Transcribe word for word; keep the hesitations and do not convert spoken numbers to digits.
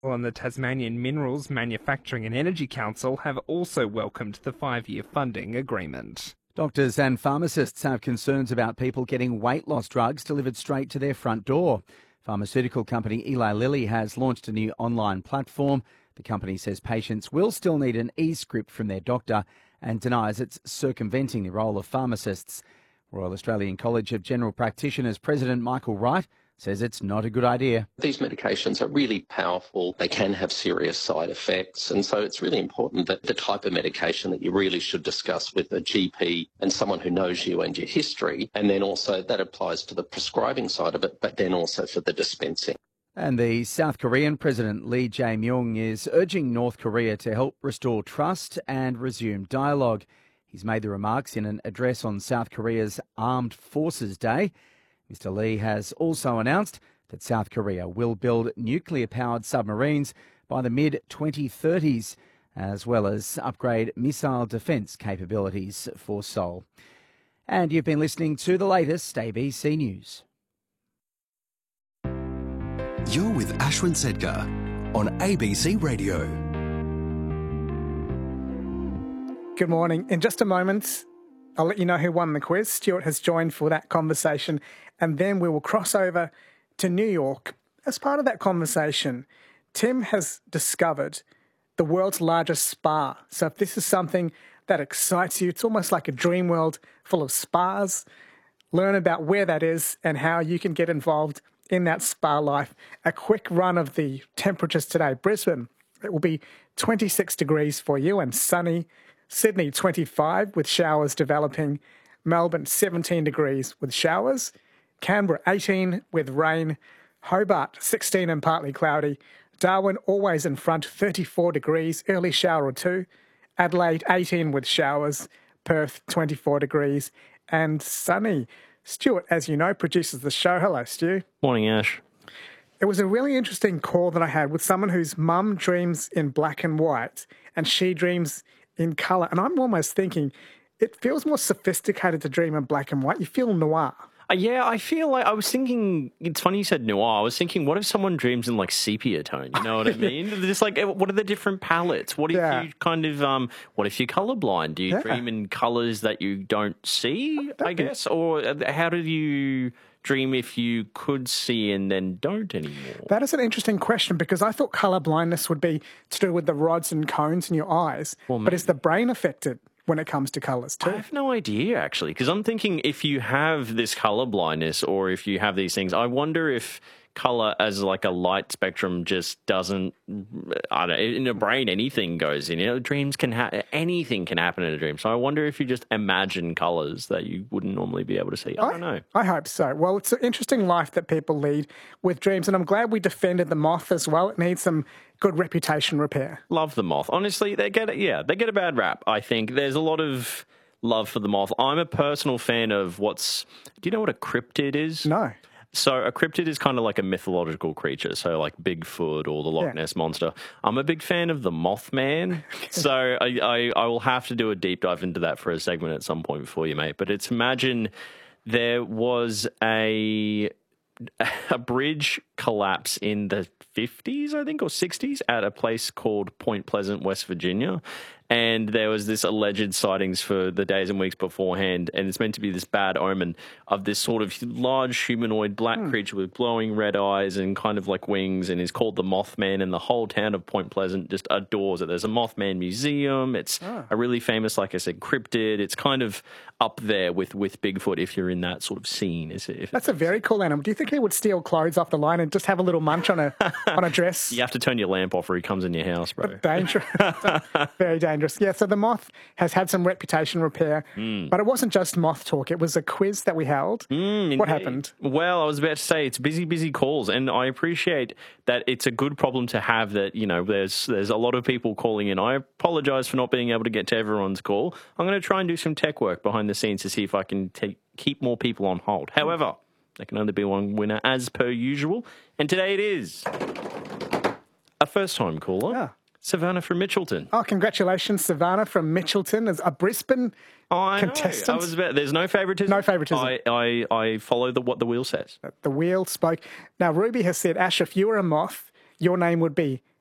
Well, and the Tasmanian Minerals Manufacturing and Energy Council have also welcomed the five-year funding agreement. Doctors and pharmacists have concerns about people getting weight loss drugs delivered straight to their front door. Pharmaceutical company Eli Lilly has launched a new online platform. The company says patients will still need an e-script from their doctor and denies it's circumventing the role of pharmacists. Royal Australian College of General Practitioners President Michael Wright says it's not a good idea. These medications are really powerful. They can have serious side effects. And so it's really important that the type of medication that you really should discuss with a G P and someone who knows you and your history. And then also that applies to the prescribing side of it, but then also for the dispensing. And the South Korean President Lee Jae-myung is urging North Korea to help restore trust and resume dialogue. He's made the remarks in an address on South Korea's Armed Forces Day. Mister Lee has also announced that South Korea will build nuclear-powered submarines by the mid twenty thirties, as well as upgrade missile defence capabilities for Seoul. And you've been listening to the latest A B C News. You're with Ashwin Sedkar on A B C Radio. Good morning. In just a moment, I'll let you know who won the quiz. Stuart has joined for that conversation, and then we will cross over to New York. As part of that conversation, Tim has discovered the world's largest spa. So if this is something that excites you, it's almost like a dream world full of spas. Learn about where that is and how you can get involved in that spa life. A quick run of the temperatures today. Brisbane, it will be twenty-six degrees for you and sunny. Sydney, twenty-five with showers developing. Melbourne, seventeen degrees with showers. Canberra, eighteen with rain. Hobart, sixteen and partly cloudy. Darwin, always in front, thirty-four degrees, early shower or two. Adelaide, eighteen with showers. Perth, twenty-four degrees and sunny. Stuart, as you know, produces the show. Hello, Stu. Morning, Ash. It was a really interesting call that I had with someone whose mum dreams in black and white and she dreams in colour. And I'm almost thinking it feels more sophisticated to dream in black and white. You feel noir. Uh, yeah, I feel like I was thinking, it's funny you said noir. I was thinking, what if someone dreams in like sepia tone? You know what I mean? Just like, what are the different palettes? What if Yeah. you kind of, um, what if you're colourblind? Do you Yeah. dream in colours that you don't see, I guess? Or uh, how do you dream if you could see and then don't anymore? That is an interesting question because I thought colour blindness would be to do with the rods and cones in your eyes. Well, but is the brain affected when it comes to colours too? I have no idea, actually, because I'm thinking if you have this colour blindness or if you have these things, I wonder if colour as like a light spectrum just doesn't, I don't know, in a brain anything goes in. You know, dreams can happen, anything can happen in a dream. So I wonder if you just imagine colours that you wouldn't normally be able to see. I don't know. I hope so. Well, it's an interesting life that people lead with dreams, and I'm glad we defended the moth as well. It needs some good reputation repair. Love the moth. Honestly, they get, yeah, they get a bad rap, I think. There's a lot of love for the moth. I'm a personal fan of what's, do you know what a cryptid is? No. So a cryptid is kind of like a mythological creature, so like Bigfoot or the Loch Yeah. Ness Monster. I'm a big fan of the Mothman, so I, I, I will have to do a deep dive into that for a segment at some point for you, mate. But it's imagine there was a a bridge collapse in the fifties, I think, or sixties at a place called Point Pleasant, West Virginia. And there was this alleged sightings for the days and weeks beforehand, and it's meant to be this bad omen of this sort of large humanoid black Hmm. creature with glowing red eyes and kind of like wings, and is called the Mothman, and the whole town of Point Pleasant just adores it. There's a Mothman museum. It's Ah. a really famous, like I said, cryptid. It's kind of up there with, with Bigfoot if you're in that sort of scene. Is it? If That's a very cool animal. Do you think he would steal clothes off the line and just have a little munch on a on a dress? You have to turn your lamp off or he comes in your house, bro. Dangerous. Very dangerous. Yeah, so the moth has had some reputation repair, but it wasn't just moth talk. It was a quiz that we held. Mm, what indeed. happened? Well, I was about to say it's busy, busy calls, and I appreciate that it's a good problem to have that, you know, there's there's a lot of people calling in. I apologise for not being able to get to everyone's call. I'm going to try and do some tech work behind the scenes to see if I can take, keep more people on hold. However, there can only be one winner as per usual, and today it is a first-time caller. Yeah. Savannah from Mitchelton. Oh, congratulations, Savannah from Mitchelton, as a Brisbane I contestant. know. I was about, there's no favouritism. No favouritism. I, I, I follow the, what the wheel says. The wheel spoke. Now, Ruby has said, Ash, if you were a moth, your name would be